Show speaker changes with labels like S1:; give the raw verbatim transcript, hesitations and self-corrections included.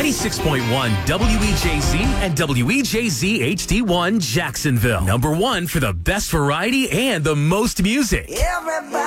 S1: ninety-six point one W E J Z and W E J Z H D one Jacksonville. Number one for the best variety and the most music.
S2: Everybody